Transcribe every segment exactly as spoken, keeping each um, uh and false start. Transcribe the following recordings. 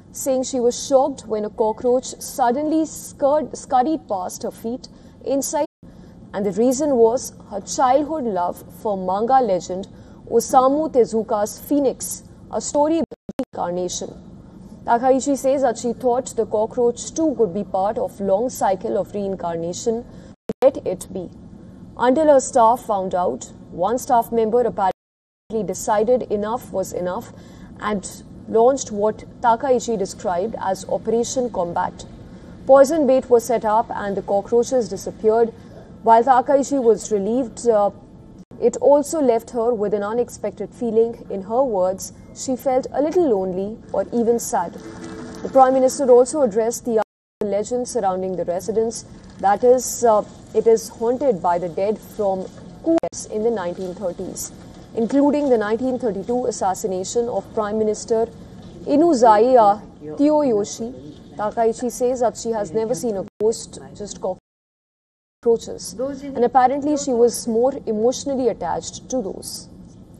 saying she was shocked when a cockroach suddenly scurred, scurried past her feet inside, and the reason was her childhood love for manga legend Osamu Tezuka's Phoenix, a story about reincarnation. Takaichi says that she thought the cockroach too could be part of long cycle of reincarnation. Let it be. Until her staff found out, one staff member apparently decided enough was enough and launched what Takaichi described as Operation Combat. Poison bait was set up and the cockroaches disappeared. While Takaichi was relieved, uh, it also left her with an unexpected feeling. In her words, she felt a little lonely or even sad. The Prime Minister also addressed the legend surrounding the residence. That is, uh, it is haunted by the dead from coups in the nineteen thirties, including the nineteen thirty-two assassination of Prime Minister Inuzaiya Tsuyoshi. Takaichi says that she has never seen a ghost, just cockroaches, and apparently she was more emotionally attached to those.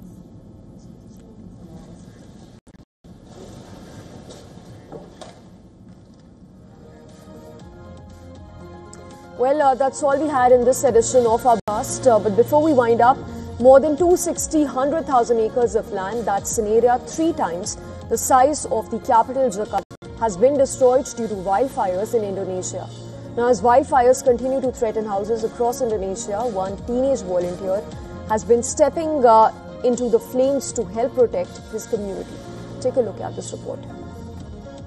Well, uh, that's all we had in this edition of our Blast. Uh, but before we wind up, more than two hundred sixty, one hundred thousand acres of land, that's an area three times the size of the capital Jakarta, has been destroyed due to wildfires in Indonesia. Now, as wildfires continue to threaten houses across Indonesia, one teenage volunteer has been stepping uh, into the flames to help protect his community. Take a look at this report.